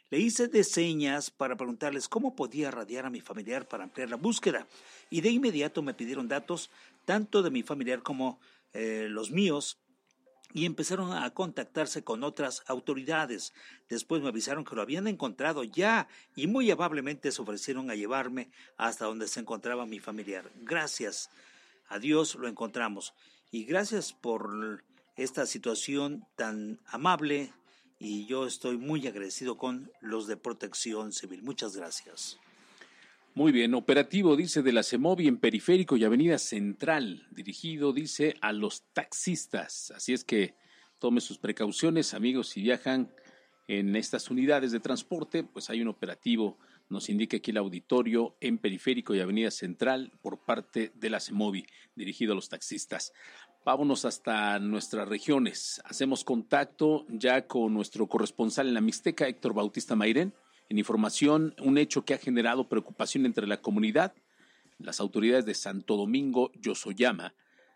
Le hice de señas para preguntarles cómo podía radiar a mi familiar para ampliar la búsqueda, y de inmediato me pidieron datos tanto de mi familiar como los míos, y empezaron a contactarse con otras autoridades. Después me avisaron que lo habían encontrado ya y muy amablemente se ofrecieron a llevarme hasta donde se encontraba mi familiar. Gracias a Dios lo encontramos y gracias por esta situación tan amable, y yo estoy muy agradecido con los de Protección Civil. Muchas gracias. Muy bien, operativo, dice, de la CEMOVI en Periférico y Avenida Central, dirigido, dice, a los taxistas. Así es que tome sus precauciones, amigos, si viajan en estas unidades de transporte, pues hay un operativo, nos indica aquí el auditorio, en Periférico y Avenida Central, por parte de la CEMOVI, dirigido a los taxistas. Vámonos hasta nuestras regiones. Hacemos contacto ya con nuestro corresponsal en la Mixteca, Héctor Bautista Mairén. En información, un hecho que ha generado preocupación entre la comunidad. Las autoridades de Santo Domingo, Yosoyama,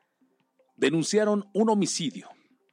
denunciaron un homicidio,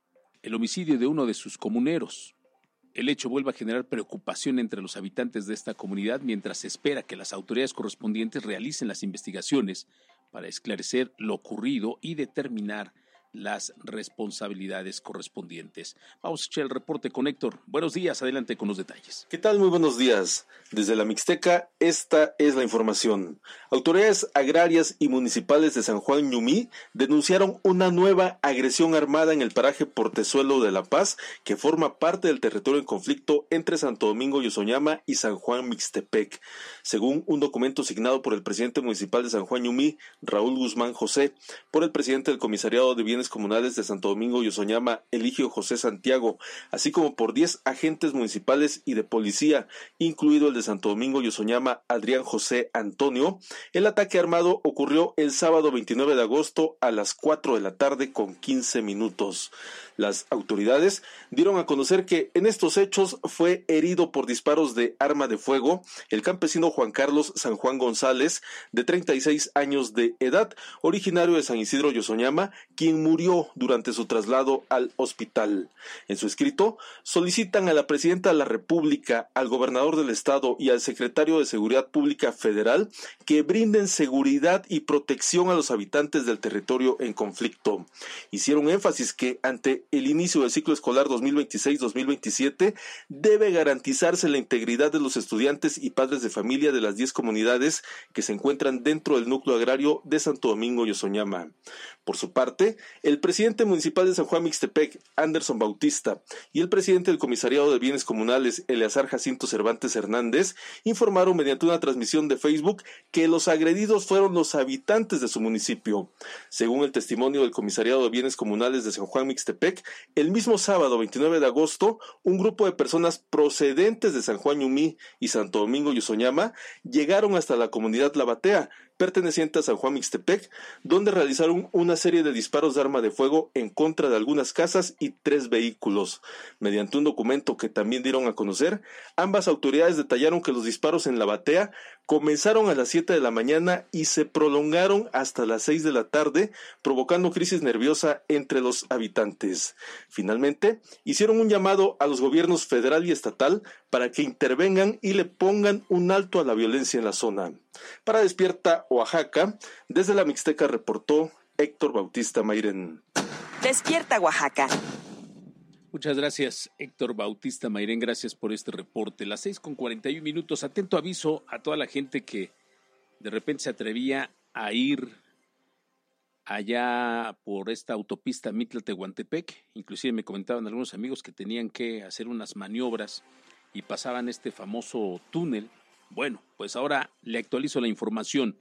el homicidio de uno de sus comuneros. El hecho vuelve a generar preocupación entre los habitantes de esta comunidad mientras se espera que las autoridades correspondientes realicen las investigaciones para esclarecer lo ocurrido y determinar las responsabilidades correspondientes. Vamos a echar el reporte con Héctor. Buenos días, adelante con los detalles. ¿Qué tal? Muy buenos días. Desde la Mixteca, esta es la información. Autoridades agrarias y municipales de San Juan Ñumí denunciaron una nueva agresión armada en el paraje Portezuelo de La Paz, que forma parte del territorio en conflicto entre Santo Domingo Yosoñama y San Juan Mixtepec. Según un documento signado por el presidente municipal de San Juan Ñumí, Raúl Guzmán José, por el presidente del Comisariado de Bienes Comunales de Santo Domingo Yosoñama, Eligio José Santiago, así como por 10 agentes municipales y de policía, incluido el de Santo Domingo Yosoñama, Adrián José Antonio, el ataque armado ocurrió el sábado 29 de agosto a las 4 de la tarde con 15 minutos. Las autoridades dieron a conocer que en estos hechos fue herido por disparos de arma de fuego el campesino Juan Carlos San Juan González, de 36 años de edad, originario de San Isidro Yosoñama, quien murió durante su traslado al hospital. En su escrito, solicitan a la Presidenta de la República, al Gobernador del Estado y al Secretario de Seguridad Pública Federal que brinden seguridad y protección a los habitantes del territorio en conflicto. Hicieron énfasis que ante el inicio del ciclo escolar 2026-2027 debe garantizarse la integridad de los estudiantes y padres de familia de las 10 comunidades que se encuentran dentro del núcleo agrario de Santo Domingo Yosoñama. Por su parte, el presidente municipal de San Juan Mixtepec, Anderson Bautista, y el presidente del Comisariado de Bienes Comunales, Eleazar Jacinto Cervantes Hernández, informaron mediante una transmisión de Facebook que los agredidos fueron los habitantes de su municipio. Según el testimonio del Comisariado de Bienes Comunales de San Juan Mixtepec, el mismo sábado 29 de agosto, un grupo de personas procedentes de San Juan Ñumí y Santo Domingo Yosoñama llegaron hasta la comunidad La Batea, perteneciente a San Juan Mixtepec, donde realizaron una serie de disparos de arma de fuego en contra de algunas casas y 3 vehículos. Mediante un documento que también dieron a conocer, ambas autoridades detallaron que los disparos en La Batea comenzaron a las 7 de la mañana y se prolongaron hasta las 6 de la tarde, provocando crisis nerviosa entre los habitantes. Finalmente, hicieron un llamado a los gobiernos federal y estatal para que intervengan y le pongan un alto a la violencia en la zona. Para Despierta Oaxaca, desde la Mixteca reportó Héctor Bautista Mairén. Despierta Oaxaca. Muchas gracias, Héctor Bautista Mairén, gracias por este reporte. Las 6:41. Atento aviso a toda la gente que de repente se atrevía a ir allá por esta autopista Mitla-Tehuantepec. Inclusive me comentaban algunos amigos que tenían que hacer unas maniobras y pasaban este famoso túnel. Bueno, pues ahora le actualizo la información.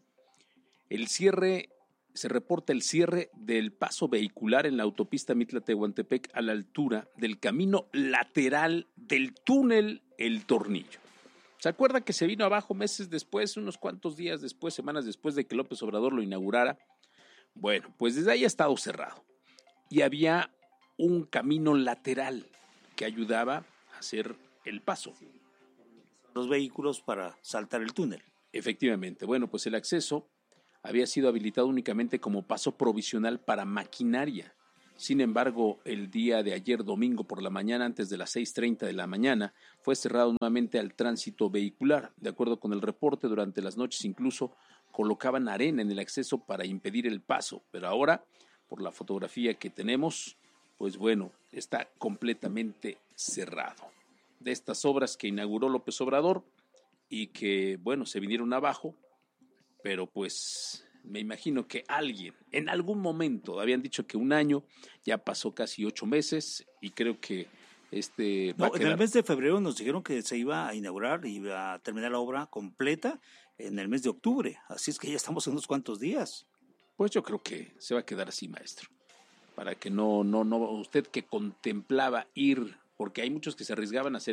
Se reporta el cierre del paso vehicular en la autopista Mitla-Tehuantepec a la altura del camino lateral del túnel El Tornillo. ¿Se acuerda que se vino abajo meses después, unos cuantos días después, semanas después de que López Obrador lo inaugurara? Bueno, pues desde ahí ha estado cerrado y había un camino lateral que ayudaba a hacer el paso. Los vehículos para saltar el túnel. Efectivamente, bueno, pues el acceso había sido habilitado únicamente como paso provisional para maquinaria Sin embargo, el día de ayer domingo por la mañana, antes de las 6:30 de la mañana, fue cerrado nuevamente al tránsito vehicular. De acuerdo con el reporte, durante las noches incluso colocaban arena en el acceso para impedir el paso, pero ahora, por la fotografía que tenemos, pues bueno, está completamente cerrado. De estas obras que inauguró López Obrador y que, bueno, se vinieron abajo, pero pues me imagino que alguien, en algún momento, habían dicho que un año, ya pasó casi 8 meses y creo que va a quedar. En el mes de febrero nos dijeron que se iba a inaugurar y iba a terminar la obra completa en el mes de octubre, así es que ya estamos en unos cuantos días. Pues yo creo que se va a quedar así, maestro, para que no, usted que contemplaba ir, porque hay muchos que se arriesgaban a hacer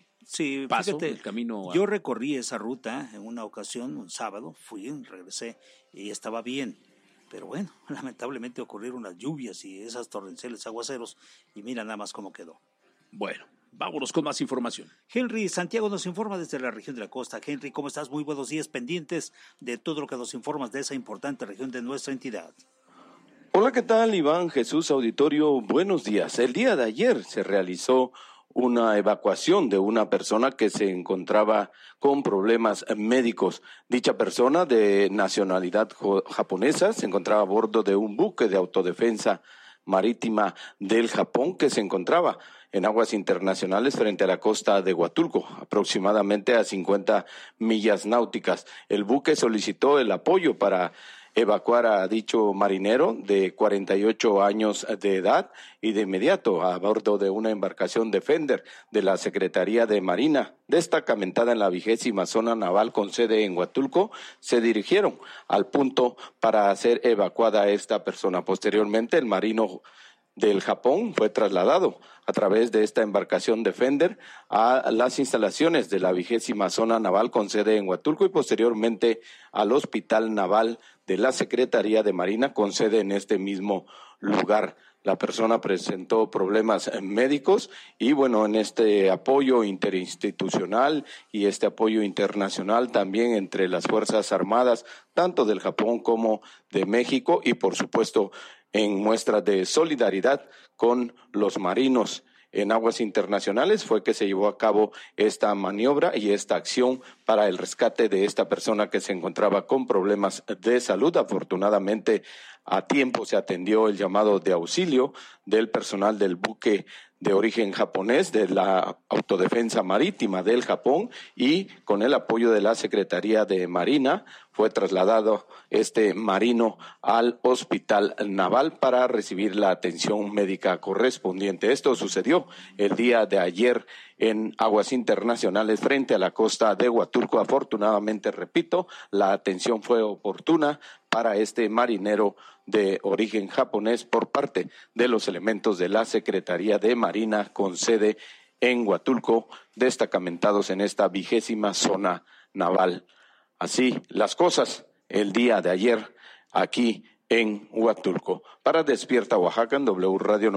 Sí, paso, fíjate, el camino yo recorrí esa ruta en una ocasión, un sábado, fui, regresé y estaba bien. Pero bueno, lamentablemente ocurrieron las lluvias y esas torrenciales aguaceros y mira nada más cómo quedó. Bueno, vámonos con más información. Henry Santiago nos informa desde la región de la costa. Henry, ¿cómo estás? Muy buenos días, pendientes de todo lo que nos informas de esa importante región de nuestra entidad. Hola, ¿qué tal, Iván Jesús Auditorio? Buenos días. El día de ayer se realizó una evacuación de una persona que se encontraba con problemas médicos. Dicha persona, de nacionalidad japonesa, se encontraba a bordo de un buque de autodefensa marítima del Japón que se encontraba en aguas internacionales frente a la costa de Huatulco, aproximadamente a 50 millas náuticas. El buque solicitó el apoyo para evacuar a dicho marinero de 48 años de edad y de inmediato a bordo de una embarcación Defender de la Secretaría de Marina, destacamentada en la 20ª Zona Naval con sede en Huatulco, se dirigieron al punto para ser evacuada esta persona. Posteriormente, el marino del Japón fue trasladado a través de esta embarcación Defender a las instalaciones de la 20ª Zona Naval con sede en Huatulco y posteriormente al Hospital Naval de la Secretaría de Marina con sede en este mismo lugar. La persona presentó problemas médicos y bueno, en este apoyo interinstitucional y este apoyo internacional también entre las Fuerzas Armadas, tanto del Japón como de México y por supuesto en muestra de solidaridad con los marinos en aguas internacionales, fue que se llevó a cabo esta maniobra y esta acción para el rescate de esta persona que se encontraba con problemas de salud. Afortunadamente, a tiempo se atendió el llamado de auxilio del personal del buque de origen japonés de la Autodefensa Marítima del Japón y con el apoyo de la Secretaría de Marina fue trasladado este marino al Hospital Naval para recibir la atención médica correspondiente. Esto sucedió el día de ayer en aguas internacionales frente a la costa de Huatulco. Afortunadamente, repito, la atención fue oportuna para este marinero de origen japonés por parte de los elementos de la Secretaría de Marina con sede en Huatulco, destacamentados en esta 20ª Zona Naval. Así las cosas el día de ayer aquí en Huatulco. Para Despierta Oaxaca en W Radio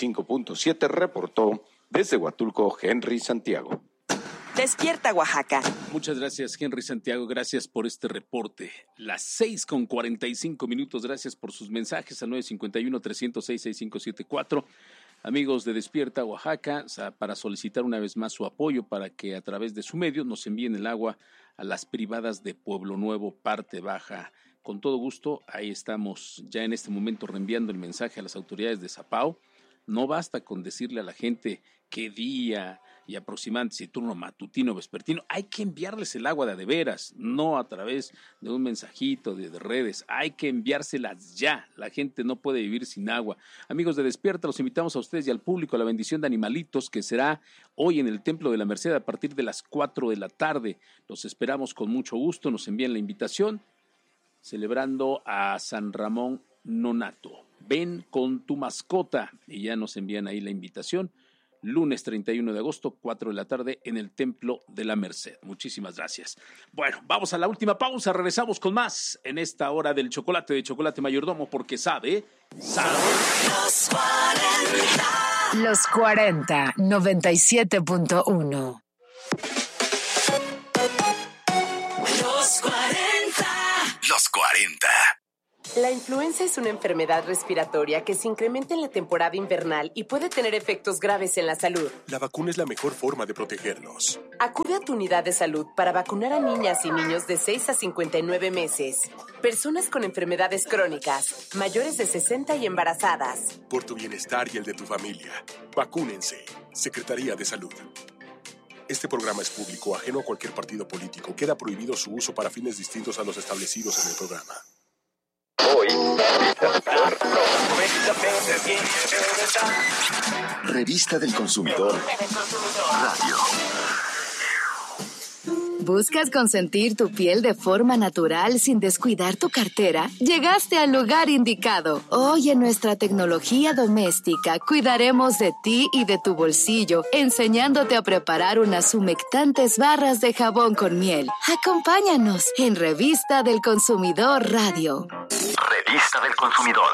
95.7 reportó desde Huatulco Henry Santiago. Despierta Oaxaca. Muchas gracias, Henry Santiago, gracias por este reporte. Las 6:45, gracias por sus mensajes al 951-306-6574. Amigos de Despierta Oaxaca, para solicitar una vez más su apoyo para que a través de su medio nos envíen el agua a las privadas de Pueblo Nuevo, parte baja. Con todo gusto, ahí estamos ya en este momento reenviando el mensaje a las autoridades de Zapao. No basta con decirle a la gente qué día y aproximadamente si turno matutino o vespertino. Hay que enviarles el agua de veras, no a través de un mensajito de redes. Hay que enviárselas ya. La gente no puede vivir sin agua. Amigos de Despierta, los invitamos a ustedes y al público a la bendición de animalitos que será hoy en el Templo de la Merced a partir de las 4 de la tarde. Los esperamos con mucho gusto. Nos envían la invitación celebrando a San Ramón Nonato. Ven con tu mascota y ya nos envían ahí la invitación. Lunes 31 de agosto, 4 de la tarde, en el Templo de la Merced. Muchísimas gracias. Bueno, vamos a la última pausa. Regresamos con más en esta hora del chocolate de Chocolate Mayordomo, porque sabe. Los 40, 97.1. Los 40. La influenza es una enfermedad respiratoria que se incrementa en la temporada invernal y puede tener efectos graves en la salud. La vacuna es la mejor forma de protegernos. Acude a tu unidad de salud para vacunar a niñas y niños de 6 a 59 meses, personas con enfermedades crónicas, mayores de 60 y embarazadas. Por tu bienestar y el de tu familia, vacúnense. Secretaría de Salud. Este programa es público, ajeno a cualquier partido político. Queda prohibido su uso para fines distintos a los establecidos en el programa. Revista del Consumidor Radio. ¿Buscas consentir tu piel de forma natural sin descuidar tu cartera? Llegaste al lugar indicado. Hoy en nuestra tecnología doméstica cuidaremos de ti y de tu bolsillo, enseñándote a preparar unas humectantes barras de jabón con miel. Acompáñanos en Revista del Consumidor Radio. Revista del Consumidor.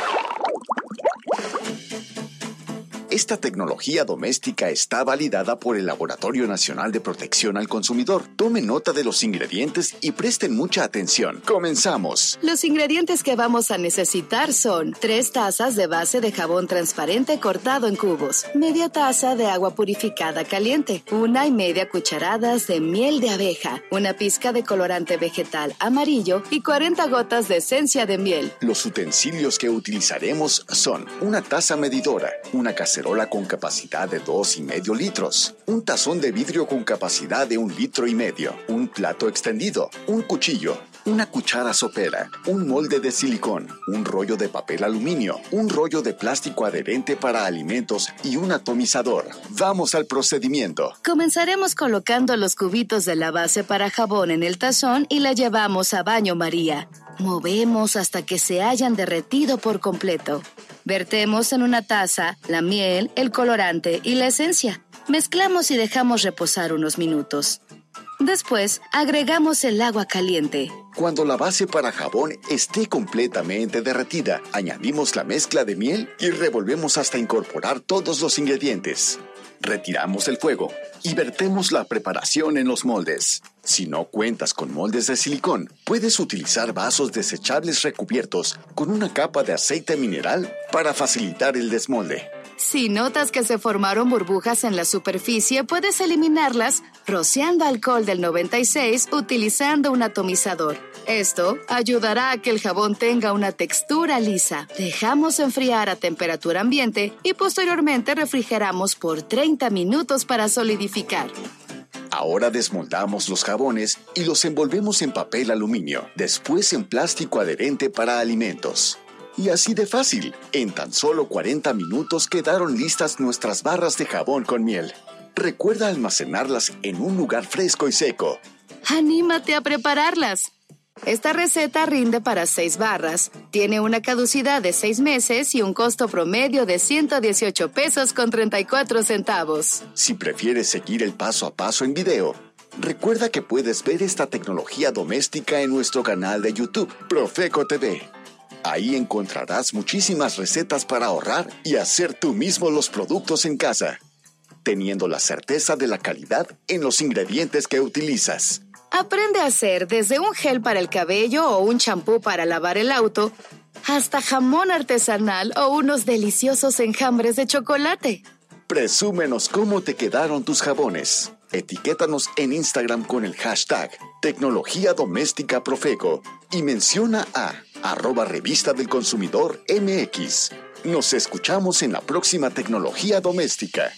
Esta tecnología doméstica está validada por el Laboratorio Nacional de Protección al Consumidor. Tomen nota de los ingredientes y presten mucha atención. ¡Comenzamos! Los ingredientes que vamos a necesitar son 3 tazas de base de jabón transparente cortado en cubos, media taza de agua purificada caliente, 1,5 cucharadas de miel de abeja, una pizca de colorante vegetal amarillo y 40 gotas de esencia de miel. Los utensilios que utilizaremos son una taza medidora, una cacerola con capacidad de 2,5 litros, un tazón de vidrio con capacidad de 1,5 litros, un plato extendido, un cuchillo, una cuchara sopera, un molde de silicón, un rollo de papel aluminio, un rollo de plástico adherente para alimentos y un atomizador. Vamos al procedimiento. Comenzaremos colocando los cubitos de la base para jabón en el tazón y la llevamos a baño María. Movemos hasta que se hayan derretido por completo. Vertemos en una taza la miel, el colorante y la esencia. Mezclamos y dejamos reposar unos minutos. Después, agregamos el agua caliente. Cuando la base para jabón esté completamente derretida, añadimos la mezcla de miel y revolvemos hasta incorporar todos los ingredientes. Retiramos el fuego y vertemos la preparación en los moldes. Si no cuentas con moldes de silicón, puedes utilizar vasos desechables recubiertos con una capa de aceite mineral para facilitar el desmolde. Si notas que se formaron burbujas en la superficie, puedes eliminarlas rociando alcohol del 96 utilizando un atomizador. Esto ayudará a que el jabón tenga una textura lisa. Dejamos enfriar a temperatura ambiente y posteriormente refrigeramos por 30 minutos para solidificar. Ahora desmoldamos los jabones y los envolvemos en papel aluminio, después en plástico adherente para alimentos. Y así de fácil, en tan solo 40 minutos quedaron listas nuestras barras de jabón con miel. Recuerda almacenarlas en un lugar fresco y seco. ¡Anímate a prepararlas! Esta receta rinde para 6 barras, tiene una caducidad de 6 meses y un costo promedio de 118 pesos con 34 centavos. Si prefieres seguir el paso a paso en video, recuerda que puedes ver esta tecnología doméstica en nuestro canal de YouTube, Profeco TV. Ahí encontrarás muchísimas recetas para ahorrar y hacer tú mismo los productos en casa, teniendo la certeza de la calidad en los ingredientes que utilizas. Aprende a hacer desde un gel para el cabello o un champú para lavar el auto, hasta jamón artesanal o unos deliciosos enjambres de chocolate. Presúmenos cómo te quedaron tus jabones. Etiquétanos en Instagram con el hashtag Tecnología Doméstica Profeco y menciona a @Revista del Consumidor MX. Nos escuchamos en la próxima Tecnología Doméstica.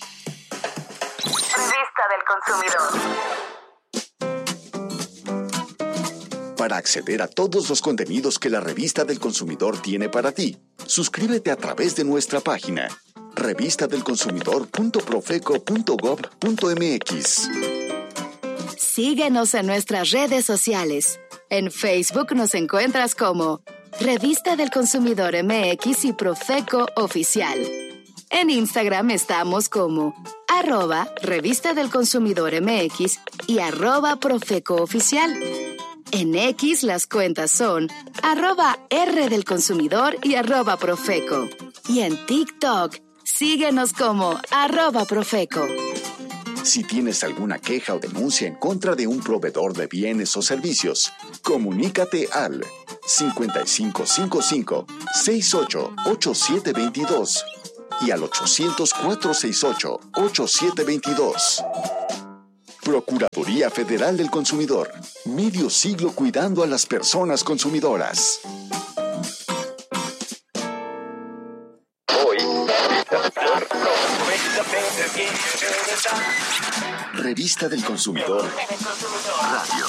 Revista del Consumidor. Para acceder a todos los contenidos que la Revista del Consumidor tiene para ti, suscríbete a través de nuestra página revistadelconsumidor.profeco.gov.mx. Síguenos en nuestras redes sociales. En Facebook nos encuentras como Revista del Consumidor MX y Profeco Oficial. En Instagram estamos como @Revista del Consumidor MX y @Profeco Oficial. En X las cuentas son @R del Consumidor y @Profeco. Y en TikTok, síguenos como @Profeco. Si tienes alguna queja o denuncia en contra de un proveedor de bienes o servicios, comunícate al 5555-688722 y al 800-468-8722. Procuraduría Federal del Consumidor. Medio siglo cuidando a las personas consumidoras. Revista del Consumidor Radio.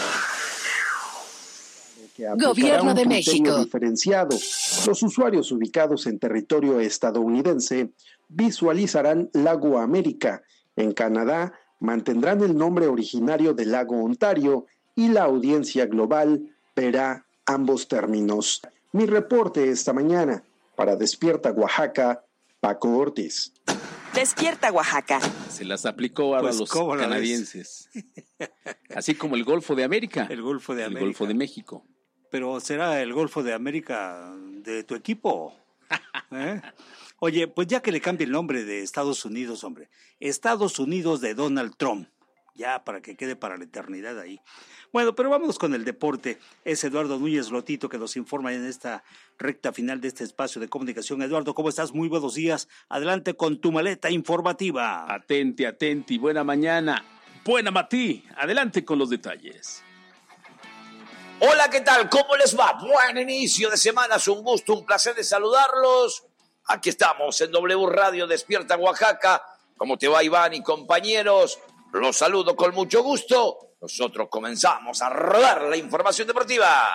Gobierno de México. Diferenciado. Los usuarios ubicados en territorio estadounidense visualizarán Lago América. En Canadá mantendrán el nombre originario del lago Ontario y la audiencia global verá ambos términos. Mi reporte esta mañana para Despierta Oaxaca, Paco Ortiz. Despierta Oaxaca. Se las aplicó ahora a los canadienses. Así como el Golfo de América. El Golfo de América. El Golfo de México. Pero será el Golfo de América de tu equipo. ¿Eh? Oye, pues ya que le cambie el nombre de Estados Unidos, hombre. Estados Unidos de Donald Trump. Ya, para que quede para la eternidad ahí. Bueno, pero vámonos con el deporte. Es Eduardo Núñez Lotito que nos informa en esta recta final de este espacio de comunicación. Eduardo, ¿cómo estás? Muy buenos días. Adelante con tu maleta informativa. Atenti. Buena mañana. Buena matí. Adelante con los detalles. Hola, ¿qué tal? ¿Cómo les va? Buen inicio de semana. Es un gusto, un placer de saludarlos. Aquí estamos en W Radio Despierta Oaxaca. ¿Cómo te va, Iván y compañeros? Los saludo con mucho gusto. Nosotros comenzamos a rodar la información deportiva.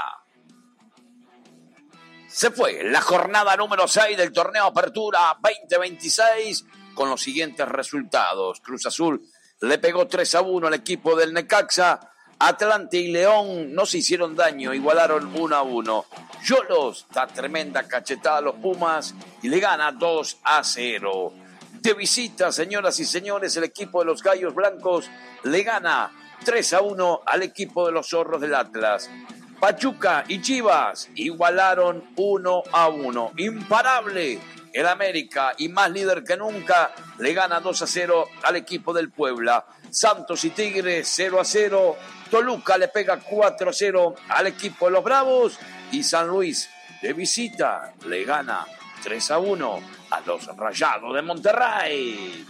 Se fue la jornada número 6 del torneo Apertura 2026 con los siguientes resultados. Cruz Azul le pegó 3-1 al equipo del Necaxa. Atlante y León no se hicieron daño, igualaron 1-1. Xolos da tremenda cachetada a los Pumas y le gana 2-0. De visita, señoras y señores, el equipo de los Gallos Blancos le gana 3-1 al equipo de los Zorros del Atlas. Pachuca y Chivas igualaron 1-1. Imparable el América y más líder que nunca le gana 2-0 al equipo del Puebla. Santos y Tigres 0-0. Toluca le pega 4-0 al equipo de los Bravos y San Luis de visita le gana 3-1 a los Rayados de Monterrey.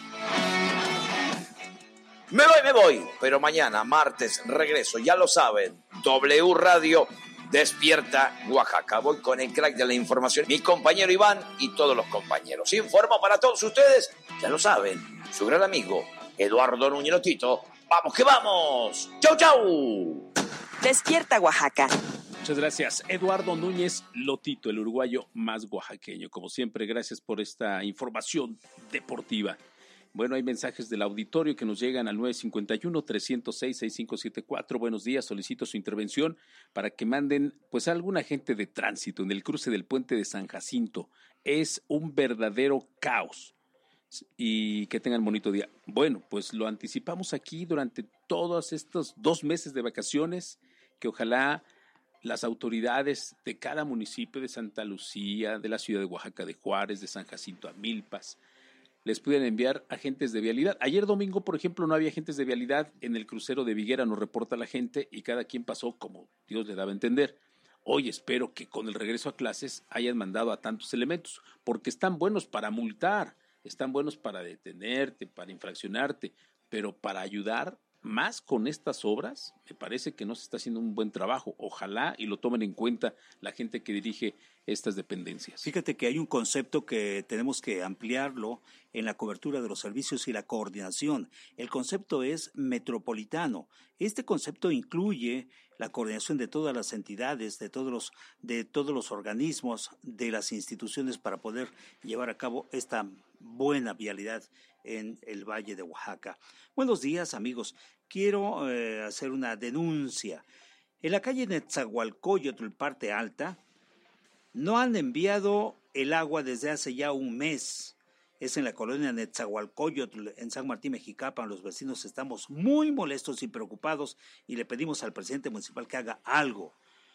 Me voy, pero mañana, martes, regreso, ya lo saben, W Radio Despierta Oaxaca. Voy con el crack de la información, mi compañero Iván y todos los compañeros. Informo para todos ustedes, ya lo saben, su gran amigo Eduardo Núñez Lotito. ¡Vamos que vamos! ¡Chau! Despierta Oaxaca. Muchas gracias, Eduardo Núñez Lotito, el uruguayo más oaxaqueño. Como siempre, gracias por esta información deportiva. Bueno, hay mensajes del auditorio que nos llegan al 951-306-6574. Buenos días, solicito su intervención para que manden pues a algún agente de tránsito en el cruce del puente de San Jacinto. Es un verdadero caos. Y que tengan bonito día. Bueno, pues lo anticipamos aquí durante todos estos 2 meses de vacaciones, que ojalá las autoridades de cada municipio de Santa Lucía, de la ciudad de Oaxaca de Juárez, de San Jacinto a Milpas, les pueden enviar agentes de vialidad. Ayer domingo, por ejemplo, no había agentes de vialidad en el crucero de Viguera, nos reporta la gente, y cada quien pasó como Dios le daba a entender. Hoy espero que con el regreso a clases hayan mandado a tantos elementos, porque están buenos para multar, están buenos para detenerte, para infraccionarte, pero para ayudar más con estas obras, me parece que no se está haciendo un buen trabajo. Ojalá y lo tomen en cuenta la gente que dirige estas dependencias. Fíjate que hay un concepto que tenemos que ampliarlo en la cobertura de los servicios y la coordinación. El concepto es metropolitano. Este concepto incluye la coordinación de todas las entidades, de todos los organismos, de las instituciones para poder llevar a cabo esta buena vialidad en el Valle de Oaxaca. Buenos días, amigos. Quiero hacer una denuncia. En la calle Netzahualcóyotl, parte alta, no han enviado el agua desde hace ya un mes. Es en la colonia Netzahualcóyotl, en San Martín, Mexicapan. Los vecinos estamos muy molestos y preocupados y le pedimos al presidente municipal que haga algo.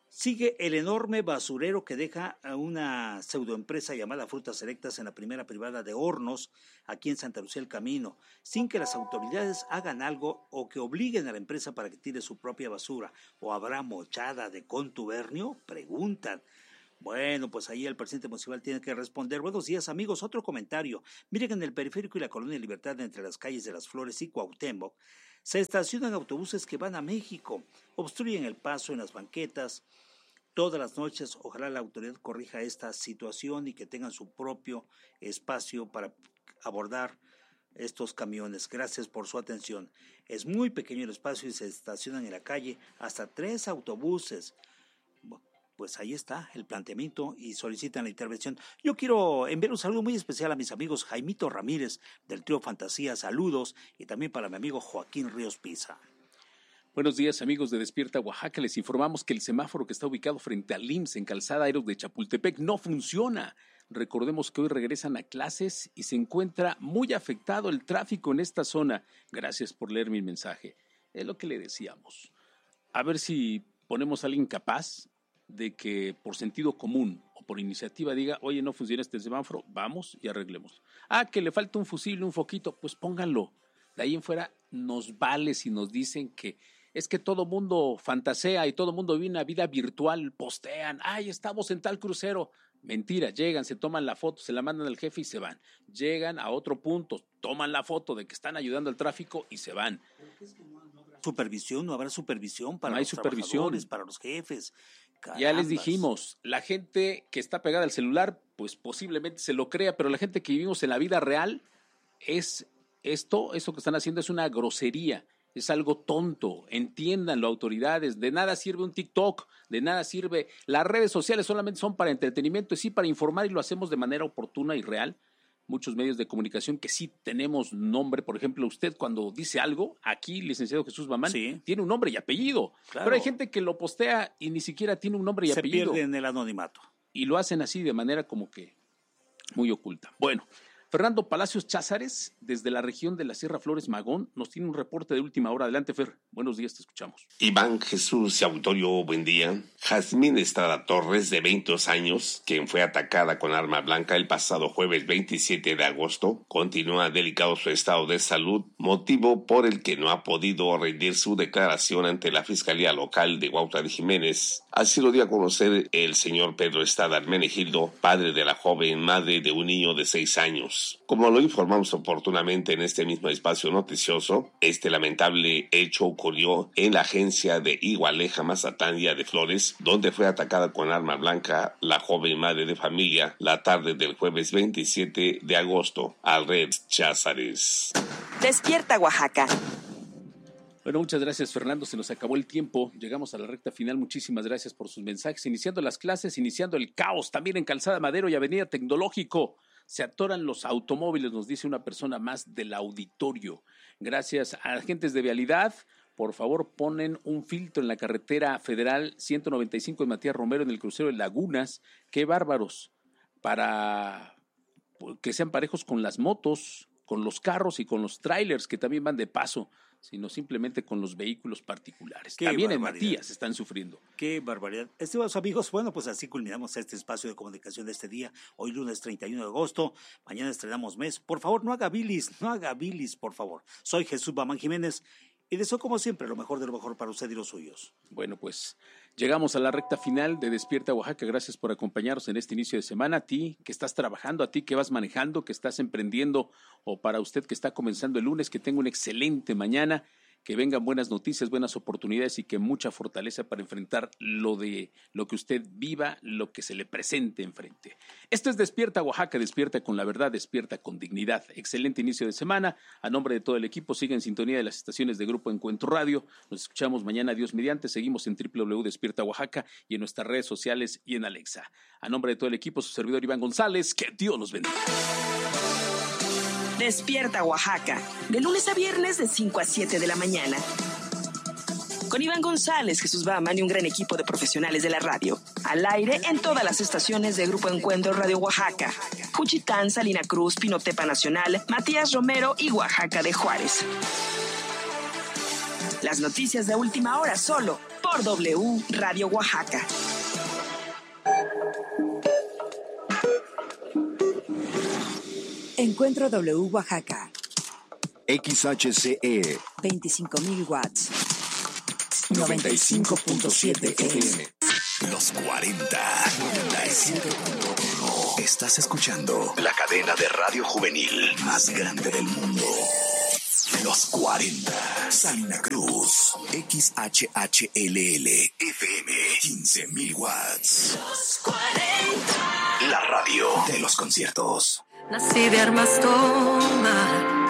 Sigue el enorme basurero que deja a una pseudoempresa llamada Frutas Selectas en la primera privada de Hornos, aquí en Santa Lucía del Camino, sin que las autoridades hagan algo o que obliguen a la empresa para que tire su propia basura. ¿O habrá mochada de contubernio? Preguntan. Bueno, pues ahí el presidente municipal tiene que responder. Buenos días, amigos. Otro comentario. Miren, en el Periférico y la Colonia Libertad, entre las calles de Las Flores y Cuauhtémoc, se estacionan autobuses que van a México, obstruyen el paso en las banquetas todas las noches. Ojalá la autoridad corrija esta situación y que tengan su propio espacio para abordar estos camiones. Gracias por su atención. Es muy pequeño el espacio y se estacionan en la calle hasta 3 autobuses. Pues ahí está el planteamiento y solicitan la intervención. Yo quiero enviar un saludo muy especial a mis amigos Jaimito Ramírez del trío Fantasía, saludos, y también para mi amigo Joaquín Ríos Pisa. Buenos días, amigos de Despierta Oaxaca. Les informamos que el semáforo que está ubicado frente al IMSS en Calzada Aeros de Chapultepec no funciona. Recordemos que hoy regresan a clases y se encuentra muy afectado el tráfico en esta zona. Gracias por leer mi mensaje. Es lo que le decíamos. A ver si ponemos a alguien capaz de que por sentido común o por iniciativa diga, oye, no funciona este semáforo, vamos y arreglemos. Que le falta un fusible, un foquito, pues pónganlo. De ahí en fuera nos vale si nos dicen que es que todo mundo fantasea y todo mundo vive una vida virtual, postean, estamos en tal crucero. Mentira, llegan, se toman la foto, se la mandan al jefe y se van. Llegan a otro punto, toman la foto de que están ayudando al tráfico y se van. Supervisión, no habrá supervisión para no hay los trabajadores, para los jefes. Carambas. Ya les dijimos, la gente que está pegada al celular, pues posiblemente se lo crea, pero la gente que vivimos en la vida real, eso que están haciendo es una grosería, es algo tonto, entiéndanlo autoridades, de nada sirve un TikTok, de nada sirve, las redes sociales solamente son para entretenimiento y sí para informar y lo hacemos de manera oportuna y real. Muchos medios de comunicación que sí tenemos nombre, por ejemplo, usted cuando dice algo, aquí, licenciado Jesús Mamán, sí, tiene un nombre y apellido, claro. Pero hay gente que lo postea y ni siquiera tiene un nombre y apellido. Se pierde en el anonimato. Y lo hacen así de manera como que muy oculta. Bueno, Fernando Palacios Cházares, desde la región de la Sierra Flores Magón, nos tiene un reporte de última hora. Adelante, Fer. Buenos días, te escuchamos. Iván, Jesús y auditorio, buen día. Jazmín Estrada Torres, de 22 años, quien fue atacada con arma blanca el pasado jueves 27 de agosto, continúa delicado su estado de salud, motivo por el que no ha podido rendir su declaración ante la Fiscalía Local de Huautla de Jiménez. Así lo dio a conocer el señor Pedro Estrada Hermenegildo, padre de la joven madre de un niño de 6 años. Como lo informamos oportunamente en este mismo espacio noticioso, este lamentable hecho ocurrió en la agencia de Igualeja, Mazatlán de Flores, donde fue atacada con arma blanca la joven madre de familia la tarde del jueves 27 de agosto. Alred Cházares. Despierta Oaxaca. Bueno, muchas gracias, Fernando. Se nos acabó el tiempo. Llegamos a la recta final. Muchísimas gracias por sus mensajes. Iniciando las clases, iniciando el caos. También en Calzada Madero y Avenida Tecnológico. Se atoran los automóviles, nos dice una persona más del auditorio. Gracias a agentes de vialidad. Por favor, ponen un filtro en la carretera federal 195 de Matías Romero en el crucero de Lagunas. ¡Qué bárbaros! Para que sean parejos con las motos, con los carros y con los trailers que también van de paso, sino simplemente con los vehículos particulares. También en Matías están sufriendo. ¡Qué barbaridad! Estimados amigos, bueno, pues así culminamos este espacio de comunicación de este día. Hoy lunes 31 de agosto, mañana estrenamos mes. Por favor, no haga bilis, por favor. Soy Jesús Mamán Jiménez y deseo como siempre lo mejor de lo mejor para usted y los suyos. Bueno, pues llegamos a la recta final de Despierta Oaxaca. Gracias por acompañarnos en este inicio de semana. A ti que estás trabajando, a ti que vas manejando, que estás emprendiendo, o para usted que está comenzando el lunes, que tenga una excelente mañana, que vengan buenas noticias, buenas oportunidades y que mucha fortaleza para enfrentar lo que usted viva, lo que se le presente enfrente. Esto es Despierta Oaxaca, despierta con la verdad, despierta con dignidad. Excelente inicio de semana. A nombre de todo el equipo, siga en sintonía de las estaciones de Grupo Encuentro Radio. Nos escuchamos mañana, Dios mediante. Seguimos en www.despierta Oaxaca y en nuestras redes sociales y en Alexa. A nombre de todo el equipo, su servidor Iván González, que Dios los bendiga. Despierta Oaxaca, de lunes a viernes de 5 a 7 de la mañana. Con Iván González, Jesús Baman y un gran equipo de profesionales de la radio. Al aire en todas las estaciones de Grupo Encuentro Radio Oaxaca. Juchitán, Salina Cruz, Pinotepa Nacional, Matías Romero y Oaxaca de Juárez. Las noticias de última hora solo por por W Radio Oaxaca. Encuentro W Oaxaca. XHCE 25,000 watts. 95.7 FM. Los 40. 97.1. Estás escuchando la cadena de radio juvenil más grande del mundo. Los 40. Salina Cruz. XHHLL FM. 15,000 watts. Los 40. La radio de los conciertos. Nací de armas tomar.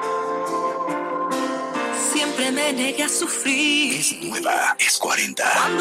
Siempre me negué a sufrir. Es nueva, es 40.